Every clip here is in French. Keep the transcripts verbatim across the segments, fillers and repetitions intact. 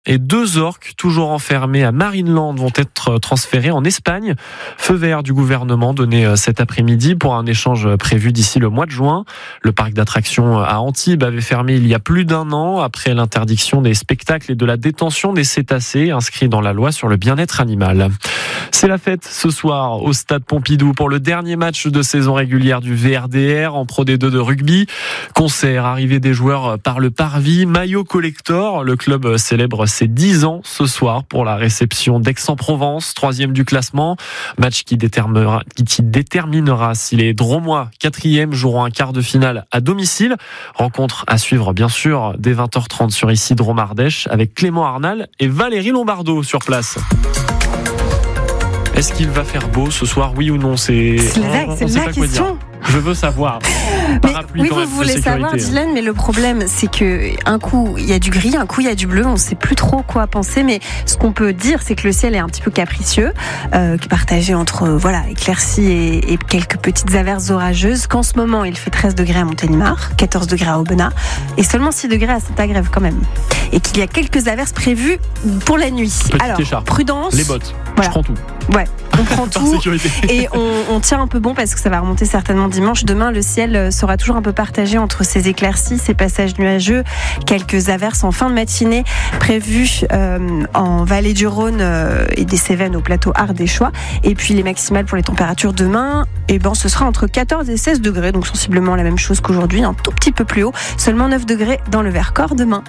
et deux orques toujours enfermés à Marineland vont être transférés en Espagne. Feu vert du gouvernement donné cet après-midi pour un échange prévu d'ici le mois de juin. Le parc d'attractions à Antibes avait fermé il y a plus d'un an après l'interdiction des spectacles et de la détention des cétacés inscrits dans la loi sur le bien-être animal. C'est la fête ce soir au stade Pompidou pour le dernier match de saison régulière du V R D R en Pro D deux de rugby. Concert, arrivée des joueurs par le parvis, maillot collector. Le club célèbre ses dix ans ce soir pour la réception d'Aix-en-Provence, troisième du classement. Match qui déterminera, qui déterminera si les Dromois, quatrième, joueront un quart de finale à domicile. Rencontre à suivre bien sûr dès vingt heures trente sur ici Drôme-Ardèche avec Clément Arnal et Valérie Lombardo sur place. Est-ce qu'il va faire beau ce soir, oui ou non? C'est, c'est la, on, c'est on la question. Je veux savoir. Mais, oui, vous voulez savoir, Dylan, mais le problème, c'est que un coup il y a du gris, un coup il y a du bleu. On ne sait plus trop quoi penser, mais ce qu'on peut dire, c'est que le ciel est un petit peu capricieux, euh, partagé entre euh, voilà éclaircies et, et quelques petites averses orageuses. Qu'en ce moment, il fait treize degrés à Montélimar, quatorze degrés à Aubenas et seulement six degrés à Saint-Agrève quand même. Et qu'il y a quelques averses prévues pour la nuit. Petite Alors, écharpe, prudence. les bottes. Voilà. Je prends tout. Ouais, on prend tout et on, on tient un peu bon parce que ça va remonter certainement dimanche. Demain, le ciel sera toujours un peu partagé entre ces éclaircies, ces passages nuageux, quelques averses en fin de matinée prévues euh, en vallée du Rhône euh, et des Cévennes au plateau ardéchois. Et puis les maximales pour les températures demain, eh ben, ce sera entre quatorze et seize degrés, donc sensiblement la même chose qu'aujourd'hui, un tout petit peu plus haut, seulement neuf degrés dans le Vercors demain.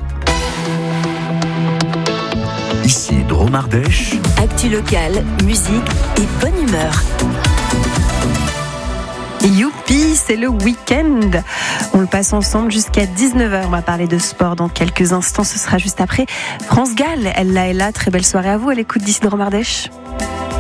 Ici Drôme-Ardèche. Actu locale, musique et bonne humeur. Youpi, c'est le week-end. On le passe ensemble jusqu'à dix-neuf heures. On va parler de sport dans quelques instants. Ce sera juste après France Gall. Elle là est là. Très belle soirée à vous à l'écoute d'ici Drôme-Ardèche.